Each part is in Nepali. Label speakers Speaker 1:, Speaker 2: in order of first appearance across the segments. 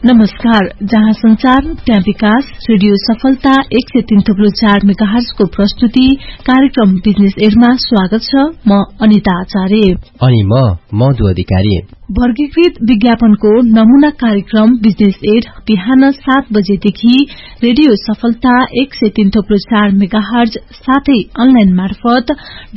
Speaker 1: नमस्कार, जहाँ संचार त्यहाँ विकास। रेडियो सफलता 103.4 मेगाहर्ज को प्रस्तुति कार्यक्रम बिजनेस एडमा स्वागत छ। म अनिता आचार्य
Speaker 2: अनि म मधु अधिकारी।
Speaker 1: वर्गीकृत विज्ञापनको नमूना कार्यक्रम बिजनेस एड बिहान 7 बजेदेखि रेडियो सफलता 103.4 मेगाहर्ज साथै अनलाइन मार्फत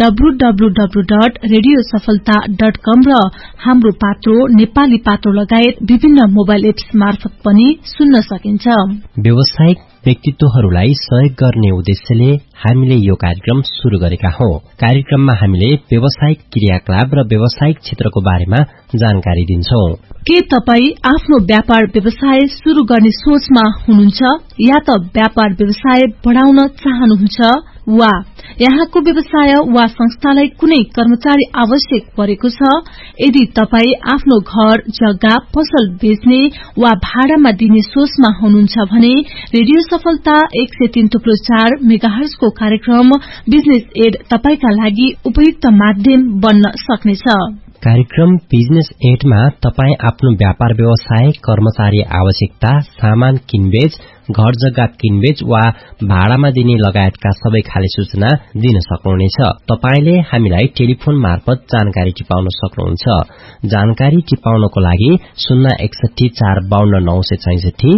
Speaker 1: www.radiosafalta.com र हाम्रो पात्रो नेपाली पात्रो लगायत विभिन्न मोबाइल एप्स मार्फत पनि सुन्न सकिन्छ।
Speaker 2: व्यावसायिक व्यक्तित्वहरूलाई सहयोग गर्ने उद्देश्यले हामीले यो कार्यक्रम शुरू गरेका हौं। कार्यक्रममा हामीले व्यावसायिक क्रियाकलाप र व्यावसायिक क्षेत्रको बारेमा जानकारी दिन्छौं।
Speaker 1: के तपाई आफ्नो व्यापार व्यवसाय शुरू गर्ने सोचमा हुनुहुन्छ या त व्यापार व्यवसाय बढाउन चाहनुहुन्छ वा यहाँको व्यवसाय वा संस्थालाई कुनै कर्मचारी आवश्यक परेको छ? यदि तपाई आफ्नो घर, जग्गा, पसल बेच्ने वा भाडामा दिने सोचमा हुनुहुन्छ भने रेडियो सफलता 103.4 मेगाहर्ज को कार्यक्रम बिजनेस एड तपाईका लागि उपयुक्त माध्यम बन्न सक्नेछ।
Speaker 2: कार्यक्रम बिजनेस एडमा तपाई आफ्नो व्यापार व्यवसाय, कर्मचारी आवश्यकता, सामान किनबेच, घर जग्गा किनबेच वा भाडामा दिने लगायतका सबै खाले सूचना दिन सक्नुहुनेछ। तपाईले हामीलाई टेलिफोन मार्फत जानकारी टिपाउन सक्नुहुन्छ। जानकारी टिपाउनको लागि 061 452 966,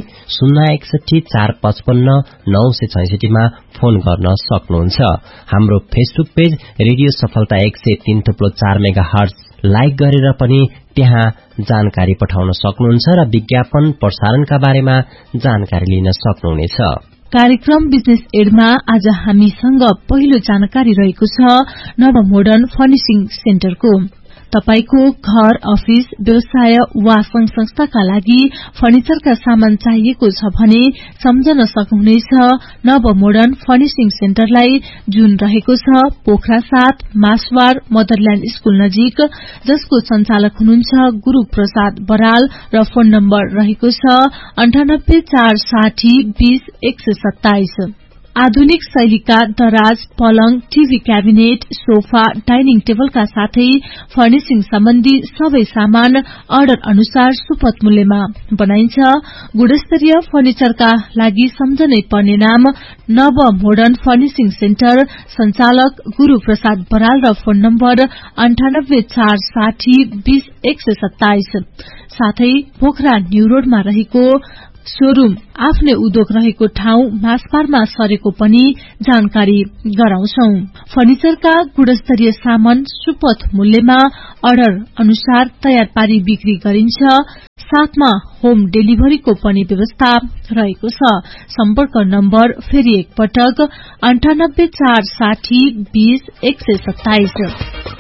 Speaker 2: 061 455 966 मा फोन गर्न सक्नुहुन्छ। हाम्रो फेसबुक पेज रेडियो सफलता 103.4 मेगाहर्ज लाइक गरेर पनि त्यहाँ जानकारी पठाउन सक्नुहुन्छ र विज्ञापन प्रसारणका बारेमा जानकारी लिन सक्नुहुनेछ।
Speaker 1: कार्यक्रम बिजनेस एडमा आज हामीसँग पहिलो जानकारी रहेको छ नव मोडर्न फर्निशिङ सेन्टरको। तपाईको घर, अफिस, व्यवसाय वा संघ संस्थाका लागि फर्निचरका सामान चाहिएको छ भने सम्झन सक्नुहुनेछ नव मोडर्न फर्निशिङ सेन्टरलाई, जुन रहेको छ पोखरा 7 मासवार मदरल्याण्ड स्कूल नजिक, जसको संचालक हुनुहुन्छ गुरु प्रसाद बराल र फोन नम्बर रहेको छ 98 460 20 127। आधुनिक शैलीका दराज, पलंग, टीभी क्याबिनेट, सोफा, डाइनिङ टेबलका साथै फर्निशिङ सम्बन्धी सबै सामान अर्डर अनुसार सुपथ मूल्यमा बनाइन्छ। गुणस्तरीय फर्निचरका लागि सम्झनै पर्ने नाम नव मोडर्न फर्निशिङ सेन्टर, संचालक गुरु प्रसाद बराल र फोन नम्बर 98 460 20 127। साथै पोखरा न्यू रोडमा रहेको शोरूम आफ्नै उद्योग रहेको ठाउँ मासपारमा सरेको पनि जानकारी गराउँछौं। फर्निचरका गुणस्तरीय सामान सुपथ मूल्यमा अर्डर अनुसार तयार पारी बिक्री गरिन्छ। साथमा होम डेलिभरीको पनि व्यवस्था रहेको छ। सम्पर्क नम्बर फेरि एकपटक 98 460 20 127।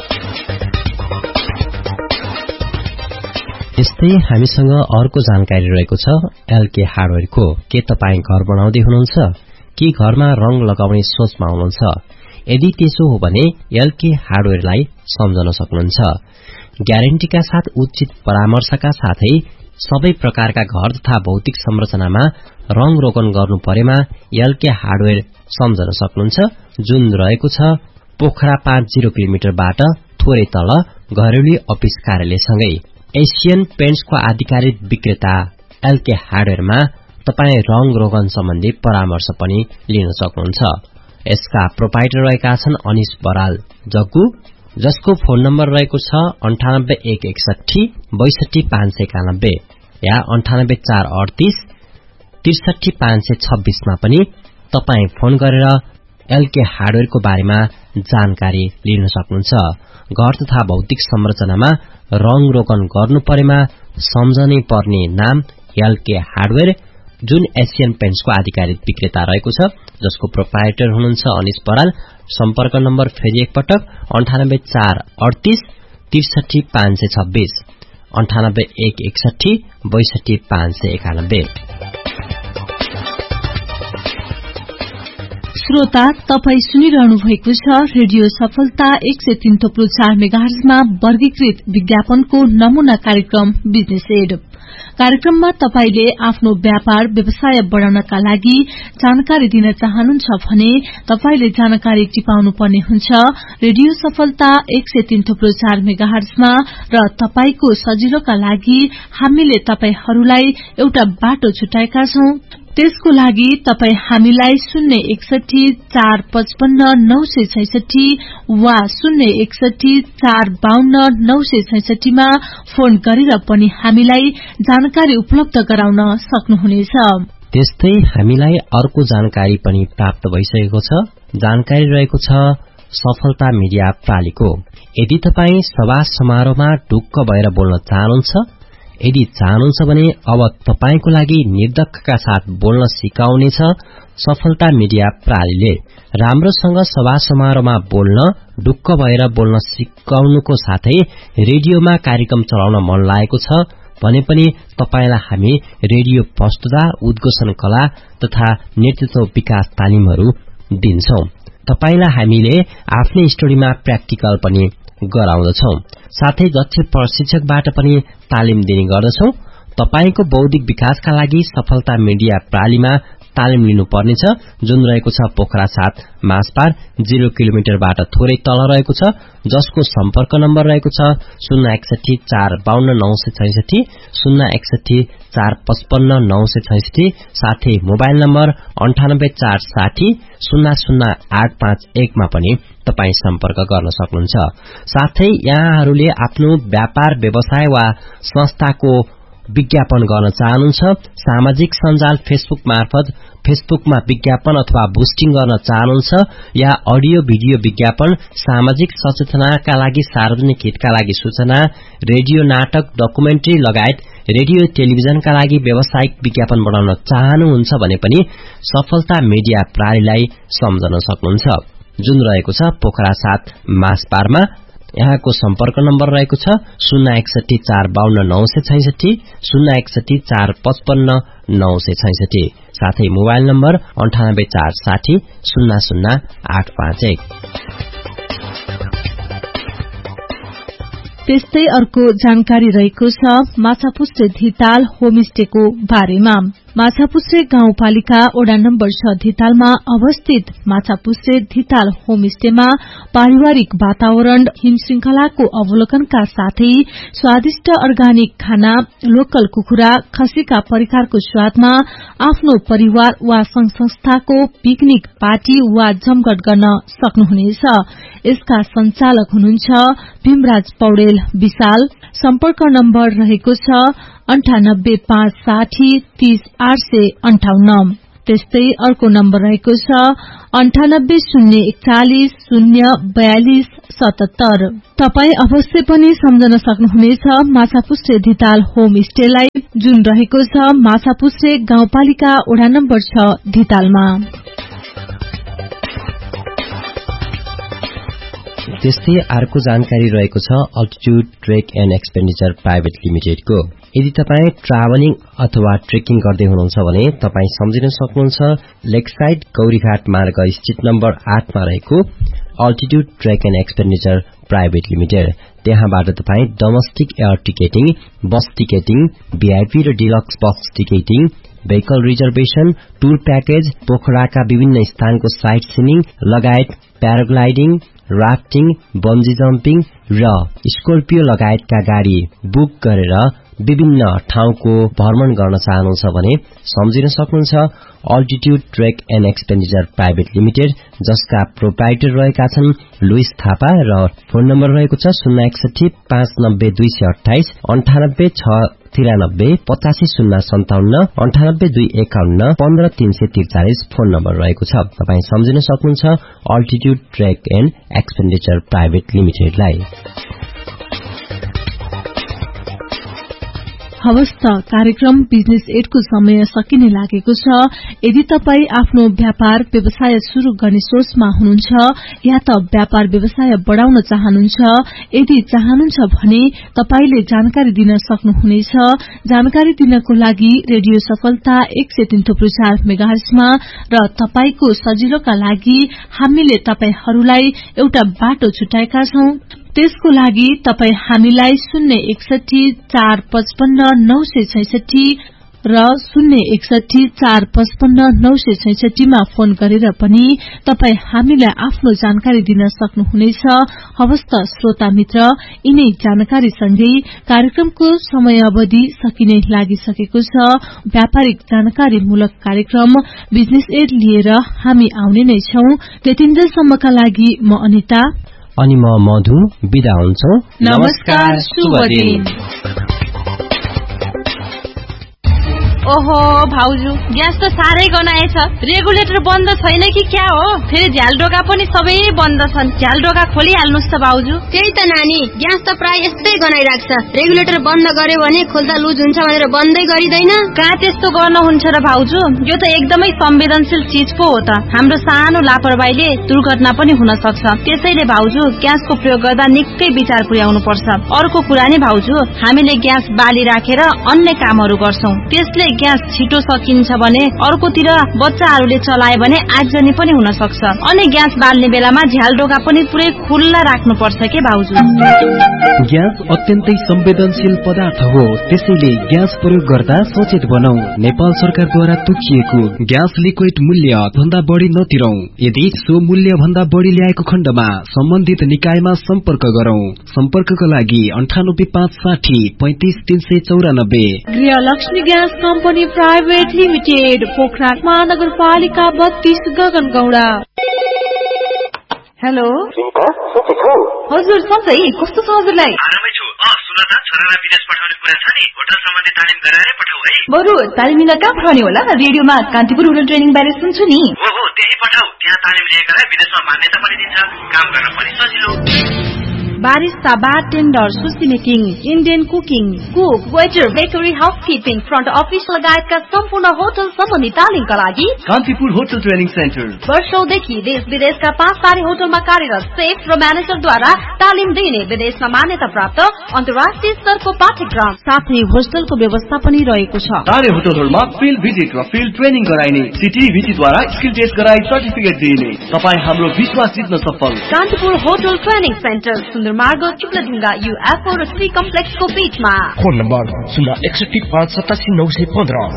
Speaker 2: यस्तै हामीसँग अर्को जानकारी रहेको छ एलके हार्डवेयरको। के तपाई घर बनाउँदै हुनुहुन्छ कि घरमा रंग लगाउने सोचमा हुनुहुन्छ? यदि त्यसो हो भने एलके हार्डवेयरलाई सम्झन सक्नुहुन्छ। ग्यारेन्टीका साथ उचित परामर्शका साथै सबै प्रकारका घर तथा भौतिक संरचनामा रंग रोगन गर्नु परेमा एलके हार्डवेयर सम्झन सक्नुहुन्छ, जुन रहेको छ पोखरा 50 किलोमिटरबाट थोरै तल घरेलु अफिस कार्यालयसँगै। एशियन पेन्ट्सको आधिकारिक विक्रेता एलके हार्डवेयरमा तपाई रंग रोगन सम्बन्धी परामर्श पनि लिन सक्नुहुन्छ। यसका प्रोपाइटर रहेका छन् अनिश बराल जग्गु, जसको फोन नम्बर रहेको छ 98 161 62 591 या 98 438 63 526 मा पनि तपाई फोन गरेर एलके हार्डवेयरको बारेमा जानकारी लिन सक्नुहुन्छ। घर तथा भौतिक संरचनामा रंग रोगन गर्नु परेमा सम्झनै पर्ने नाम एलके हार्डवेयर, जुन एशियन पेन्ट्सको आधिकारिक विक्रेता रहेको छ, जसको प्रोपाइटर हुनुहुन्छ अनिश बराल। सम्पर्क नम्बर फेरि एकपटक 98 438 63 526 98 161 62 591।
Speaker 1: श्रोता, तपाई सुनिरहनु भएको छ रेडियो सफलता 103.4 मेगाहर्जमा वर्गीकृत विज्ञापनको नमूना कार्यक्रम बिजनेस एड। कार्यक्रममा तपाईले आफ्नो व्यापार व्यवसाय बढ़ाउनका लागि जानकारी दिन चाहनुहुन्छ भने तपाईले जानकारी टिपाउनु पर्ने हुन्छ रेडियो सफलता 103.4 मेगाहर्जमा र तपाईको सजिलोका लागि हामीले तपाईहरूलाई एउटा बाटो छुटाएका छौं। त्यसको लागि तपाई हामीलाई 061455966 वा 061452966 मा फोन गरेर पनि हामीलाई जानकारी उपलब्ध गराउन सक्नुहुनेछ।
Speaker 2: त्यस्तै हामीलाई अर्को जानकारी पनि प्राप्त भइसकेको छ। जानकारी रहेको छ सफलता मिडिया प्रालीको। यदि तपाई सभा समारोहमा ढुक्क भएर बोल्न चाहनुहुन्छ, यदि चाहनुहुन्छ भने अब तपाईको लागि निर्धक्कका साथ बोल्न सिकाउनेछ सफलता मिडिया प्रालीले। राम्रोसँग सभा समारोहमा बोल्न ढुक्क भएर बोल्न सिकाउनुको साथै रेडियोमा कार्यक्रम चलाउन मन लागेको छ भने पनि तपाईलाई हामी रेडियो प्रस्तुता, उद्घोषण कला तथा नेतृत्व विकास तालिमहरू दिन्छौं। तपाईलाई हामीले आफ्नै स्टोरीमा प्र्याक्टिकल पनि गराउँदछौं। साथै दक्ष प्रशिक्षकबाट पनि तालिम दिने गर्दछौं। तपाईको बौद्धिक विकासका लागि सफलता मिडिया प्रालीमा तालिम लिनुपर्नेछ, जुन रहेको छ पोखरा 7 मासपार 0 किलोमिटरबाट थोरै तल रहेको छ, जसको सम्पर्क नम्बर रहेको छ 061452966 061455966 साथै मोबाइल नम्बर 98460 00851 मा पनि तपाई सम्पर्क गर्न सक्नुहुन्छ। साथै यहाँहरूले आफ्नो व्यापार व्यवसाय वा संस्थाको विज्ञापन गर्न चाहनुहुन्छ, सामाजिक सञ्जाल फेसबुक मार्फत फेसबुकमा विज्ञापन अथवा बुस्टिङ गर्न चाहनुहुन्छ या अडियो भिडियो विज्ञापन, सामाजिक सचेतनाका लागि सार्वजनिक हितका लागि सूचना, रेडियो नाटक, डकुमेन्ट्री लगायत रेडियो टेलिभिजनका लागि व्यावसायिक विज्ञापन बनाउन चाहनुहुन्छ भने पनि सफलता मिडिया प्रालीलाई सम्झन सक्नुहुन्छ, जुन रहेको छ पोखरा 7 मासपारमा। यहाँको सम्पर्क नम्बर रहेको छ 061452966 061455966 साथै मोबाइल नम्बर 98460 00851।
Speaker 1: त्यस्तै अर्को जानकारी रहेको छ माछापुच्छ्रे धिताल होमस्टेको बारेमा। माछापुच्छ्रे गाउँपालिका वडा नम्बर 6 धितालमा अवस्थित माछापुच्छ्रे धिताल होमस्टेमा पारिवारिक वातावरण, हिमश्रृंखलाको अवलोकनका साथै स्वादिष्ट अर्गानिक खाना, लोकल कुखुरा, खसीका परिकारको स्वादमा आफ्नो परिवार वा संघ संस्थाको पिकनिक पार्टी वा जमघट गर्न सक्नुहुनेछ। यसका संचालक हुनुहुन्छ भीमराज पौडेल विशाल। सम्पर्क नम्बर रहेको छ 98560 30858। त्यस्तै अर्को नम्बर रहेको छ 980140 04277। तपाई अवश्य पनि सम्झन सक्नुहुनेछ माछापुच्छ्रे धिताल होमस्टेलाई, जुन रहेको छ माछापुच्छ्रे गाउँपालिका वडा नम्बर 6 धितालमा।
Speaker 2: त्यस्तै अर्को जानकारी रहेको छ altitude trek and expenditure private लिमिटेडको। यदि तपाई ट्राभलिङ अथवा ट्रेकिङ गर्दै हुनुहुन्छ भने तपाई सम्झिन सक्नुहुन्छ लेकसाइड गौरीघाट मार्ग स्थित नम्बर 8 मा रहेको altitude trek and expenditure private limited. त्यहाँबाट तपाई डोमेस्टिक एयर टिकेटिङ, बस टिकेटिङ, भिआइपी र deluxe box ticketing, vehicle reservation, tour package, पोखराका विभिन्न स्थानको साइट सिनिङ लगायत प्याराग्लाइडिङ, राफ्टिङ, बन्जी जम्पिङ र स्कर्पियो लगायतका गाडी बुक गरेर विभिन्न ठाउँको भ्रमण गर्न चाहनुहुन्छ भने सम्झिन सक्नुहुन्छ altitude trek and expenditure private limited, जसका प्रोप्राइटर रहेका छन् लुइस थापा र फोन नम्बर रहेको छ 061 590 228 98 693 85057 98 251 15343 फोन नम्बर रहेको छ। तपाई सम्झिन सक्नुहुन्छ altitude trek and expenditure private लिमिटेडलाई।
Speaker 1: हवस् त कार्यक्रम बिजनेस एडको समय सकिने लागेको छ। यदि तपाई आफ्नो व्यापार व्यवसाय शुरू गर्ने सोचमा हुनुहुन्छ या त व्यापार व्यवसाय बढ़ाउन चाहनुहुन्छ, यदि चाहनुहुन्छ भने तपाईले जानकारी दिन सक्नुहुनेछ। जानकारी दिनको लागि रेडियो सफलता 103.4 मेगाहर्जमा र तपाईको सजिलोका लागि हामीले तपाईहरूलाई एउटा बाटो छुटाएका छौं। त्यसको लागि तपाई हामीलाई 061455966 र 061455966 मा फोन गरेर पनि तपाई हामीलाई आफ्नो जानकारी दिन सक्नुहुनेछ। हवस् त श्रोता मित्र, यिनै जानकारी सँगै कार्यक्रमको समयावधि सकिने लागिसकेको छ। व्यापारिक जानकारीमूलक कार्यक्रम बिजनेस एड लिएर हामी आउने नै छौं। त्यतिन्जेलसम्मका लागि म अनिता
Speaker 2: अनि म मधु बिदा हुन्छौ।
Speaker 1: नमस्कार, शुभ दिन।
Speaker 3: ओहो भाउजू, ग्यास त साह्रै गनाएछ। रेगुलेटर बन्द छैन कि क्या हो? फेरि झ्यालडोका पनि सबै बन्द छन्। झ्यालडोका खोलिहाल्नुस् त भाउजू।
Speaker 4: त्यही त नानी, ग्यास त प्राय यस्तै गनाइराख्छ। रेगुलेटर बन्द गर्यो भने खोल्दा लुज हुन्छ भनेर बन्दै गरिदैन।
Speaker 3: कहाँ त्यस्तो गर्न हुन्छ र भाउजू? यो त एकदमै संवेदनशील चीज पो हो त। हाम्रो सानो लापरवाहीले दुर्घटना पनि हुन सक्छ। त्यसैले भाउजू, ग्यासको प्रयोग गर्दा निकै विचार पुर्याउनु पर्छ। अर्को कुरा नि भाउजू, हामीले ग्यास बाली राखेर अन्य कामहरू गर्छौं। त्यसले ग्यास छिटो सकिन्छ भने अर्कोतिर बच्चाहरूले चलाए भने आगजनी पनि हुन सक्छ। अनि ग्यास बाल्ने बेलामा झ्यालडोका पनि पुरै खुल्ला राख्नु पर्छ के भाउजू?
Speaker 5: ग्यास अत्यन्तै संवेदनशील पदार्थ हो, त्यसैले ग्यास प्रयोग गर्दा सचेत बनौ। नेपाल सरकारद्वारा तोकिएको ग्यास लिक्विड मूल्य भन्दा बढी नतिरौ। यदि सो मूल्य भन्दा बढी ल्याएको खण्डमा सम्बन्धित निकायमा सम्पर्क गरौं। सम्पर्कका लागि 9856 35394।
Speaker 1: गृहलक्ष्मी gas company private limited, Pokhara महानगरपालिका 32, गगनगौडा।
Speaker 3: हेलो हजुर, सधैँ कस्तो छ हजुरलाई?
Speaker 6: आरामै छु। सुन त, छोरालाई विदेश पठाउने कुरा छ नि, होटल सम्बन्धी तालिम गराएरै पठाऊ है।
Speaker 3: बरु तालिम लिन कहाँ पठाउने होला? रेडियोमा कान्तिपुर होटल ट्रेनिङ बारे सुन्छु नि।
Speaker 6: हो, त्यही पठाऊ। त्यहाँ तालिम लिएकालाई विदेशमा मान्यता पनि दिन्छ, काम गर्न पनि सजिलो।
Speaker 3: Barista, bartender, sushi making, Indian cooking, cook, waiter, bakery, housekeeping, front office लगायतका सम्पूर्ण होटल सम्बन्धी तालिमका लागि
Speaker 5: कान्तिपुर होटल ट्रेनिङ सेन्टर
Speaker 3: वर्षौंदेखि देश विदेशका 5 तारे होटलमा कार्यरत सेफ र म्यानेजरद्वारा तालिम दिने विदेशमा मान्यता प्राप्त अन्तर्राष्ट्रिय स्तरको पाठ्यक्रम साथै होस्टलको व्यवस्था पनि रहेको छ।
Speaker 5: तारे होटलहरूमा फिल्ड भिजिट र फिल्ड ट्रेनिङ गराइने, सिटिभिटीद्वारा स्किल टेस्ट गराई सर्टिफिकेट दिइने। तपाईँ हाम्रो विश्वास जित्न सफल।
Speaker 3: कान्तिपुर होटल ट्रेनिङ सेन्टर, मार्ग चुक्लाढुङ्गा, UFO र श्री कम्प्लेक्सको बीचमा।
Speaker 7: Phone number 061587915।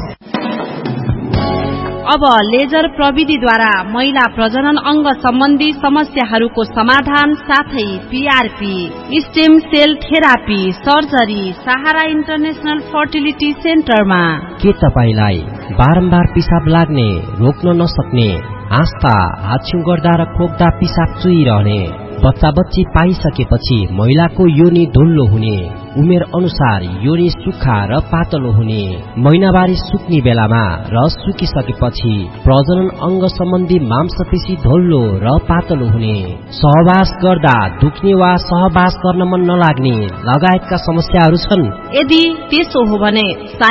Speaker 3: अब लेजर प्रविधिद्वारा महिला प्रजनन अंग सम्बन्धी समस्याहरूको समाधान साथै PRP, stem sale therapy, surgery सहारा इन्टरनेशनल फर्टिलिटी सेन्टरमा।
Speaker 2: के तपाईलाई बारम्बार पिसाब लाग्ने, रोक्न नसक्ने, आस्था, हाछ्यु गर्दा र खोक्दा पिसाब चुइरहने, बच्चा बच्ची पाइसकेपछि महिलाको योनि धुल्लो हुने, उमेर अनुसार योनि सुक्खा र पातलो हुने, महिनावारी सुक्ने बेलामा र सुकिसकेपछि प्रजनन अंग सम्बन्धी मांसपेशी धुल्लो र पातलो हुने, सहवास गर्दा दुख्ने वा सहवास गर्न मन नलाग्ने लगायतका समस्याहरू छन्।
Speaker 3: यदि त्यसो हो भने